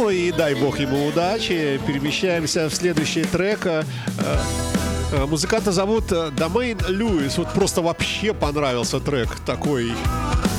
Ну и дай бог ему удачи. Перемещаемся в следующий трек. Музыканта зовут Домейн Льюис. Вот просто вообще понравился трек такой.